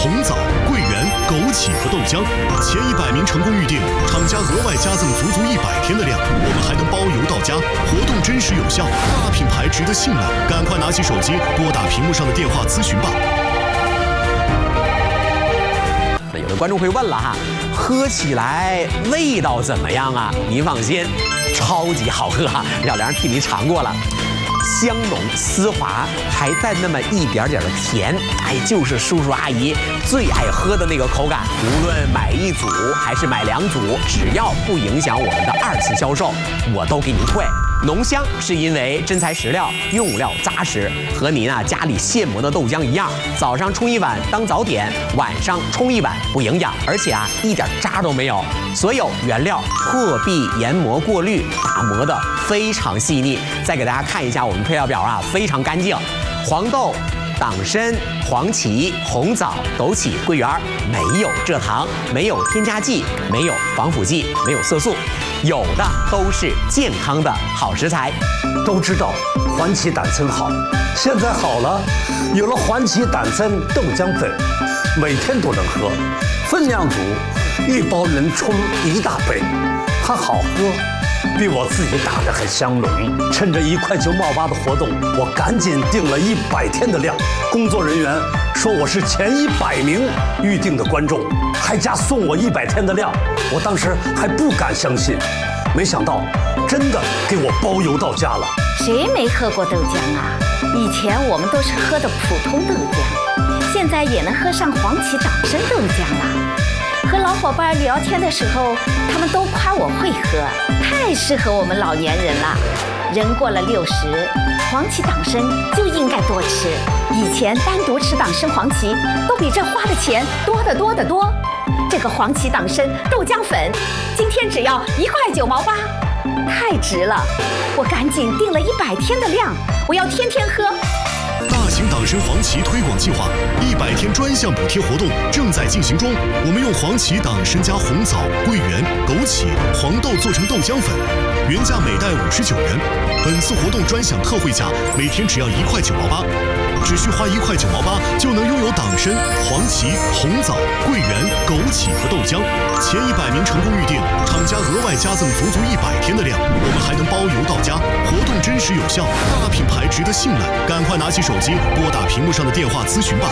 红枣、桂圆、枸杞和豆浆。前100名成功预订，厂家额外加赠足100天的量，我们还能包邮到家。活动真实有效，大品牌值得信赖，赶快拿起手机拨打屏幕上的电话咨询吧。 那有的观众会问了哈，喝起来味道怎么样啊？您放心，超级好喝哈，小梁替您尝过了。香浓丝滑，还带那么一点点的甜，哎，就是叔叔阿姨最爱喝的那个口感。无论买1组还是买2组，只要不影响我们的2次销售，我都给您退。浓香是因为真材实料，用料扎实，和您家里现磨的豆浆一样，早上冲1碗当早点，晚上冲1碗不营养，而且一点渣都没有。所有原料破壁研磨过滤，打磨的非常细腻。再给大家看一下我们配料表非常干净。黄豆、党参、黄芪、红枣、枸杞、桂圆，没有蔗糖，没有添加剂，没有防腐剂，没有色素，有的都是健康的好食材。 都知道环旗党参好，现在好了，有了环旗党参豆浆粉，每天都能喝，分量足，1包能冲1大杯，它好喝。比我自己打的还香浓。趁着1块9毛8的活动，我赶紧订了100天的量。工作人员说我是前100名预定的观众，还加送我100天的量。我当时还不敢相信，没想到真的给我包邮到家了。 谁没喝过豆浆啊？以前我们都是喝的普通豆浆，现在也能喝上黄芪党参豆浆了。和老伙伴聊天的时候，他们都夸我会喝，太适合我们老年人了。人过了60，黄芪党参就应该多吃。以前单独吃党参黄芪，都比这花的钱多得多得多。这个黄芪党参豆浆粉，今天只要1块9毛8，太值了！我赶紧订了100天的量，我要天天喝。 大型党参黄芪推广计划100天专项补贴活动正在进行中。我们用黄芪党参加红枣、桂圆、枸杞、黄豆做成豆浆粉，原价每袋59元。本次活动专享特惠价，每天只要1块9毛8，只需花1块9毛8就能拥有党参、黄芪、红枣、桂圆、枸杞和豆浆。前100名成功预订，厂家额外加赠足100天的量，我们还能包邮到家。活动真实有效，大品牌值得信赖，赶快拿起手机拨打屏幕上的电话咨询吧。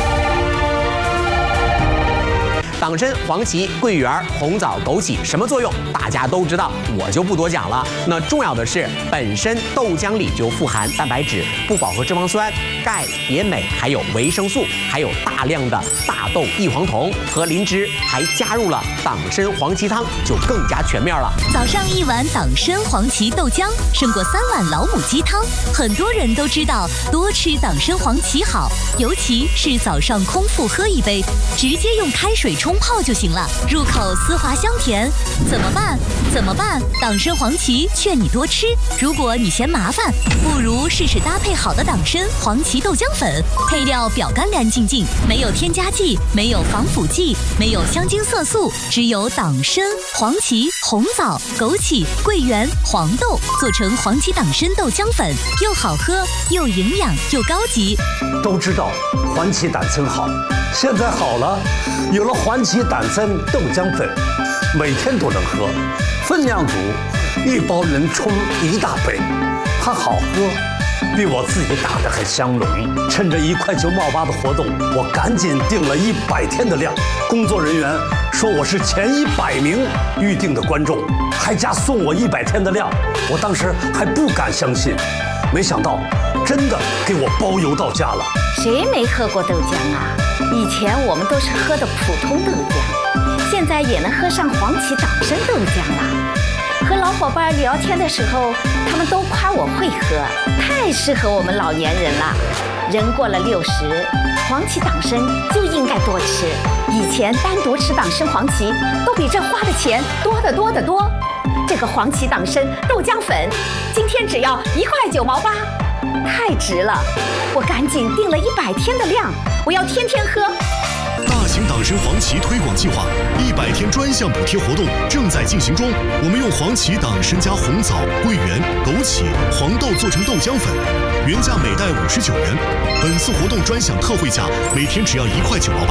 党参、黄芪、桂圆、红枣、枸杞什么作用？大家都知道，我就不多讲了。那重要的是，本身豆浆里就富含蛋白质、不饱和脂肪酸、钙、铁、镁，还有维生素，还有大量的大豆异黄酮和磷脂，还加入了党参黄芪汤，就更加全面了。 早上1碗党参黄芪豆浆，胜过3碗老母鸡汤。很多人都知道，多吃党参黄芪好，尤其是早上空腹喝1杯，直接用开水冲泡就行了，入口丝滑香甜。怎么办？党参黄芪劝你多吃。如果你嫌麻烦，不如试试搭配好的党参黄芪豆浆粉，配料表干干净净，没有添加剂，没有防腐剂，没有香精色素，只有党参、黄芪、红枣、枸杞、桂圆、黄豆做成黄芪党参豆浆粉，又好喝又营养又高级。 都知道环旗党参好，现在好了，有了环旗党参豆浆粉，每天都能喝，分量足，1包能冲1大杯，它好喝，比我自己打的还香浓。趁着1块9毛8的活动，我赶紧订了100天的量。工作人员说我是前100名预定的观众，还加送我100天的量。我当时还不敢相信，没想到真的给我包邮到家了。 谁没喝过豆浆啊？以前我们都是喝的普通豆浆，现在也能喝上黄芪党参豆浆了。和老伙伴聊天的时候，他们都夸我会喝，太适合我们老年人了。人过了60，黄芪党参就应该多吃。以前单独吃党参黄芪，都比这花的钱多得多得多。这个黄芪党参豆浆粉，今天只要1块9毛8，太值了！我赶紧订了100天的量，我要天天喝。 大型党参黄芪推广计划100天专项补贴活动正在进行中。我们用黄芪党参加红枣、桂圆、枸杞、黄豆做成豆浆粉，原价每袋59元。本次活动专享特惠价，每天只要1块9毛8。